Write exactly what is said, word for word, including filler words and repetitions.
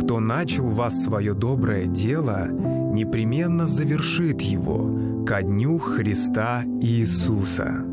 кто начал в вас свое доброе дело, непременно завершит его ко дню Христа Иисуса».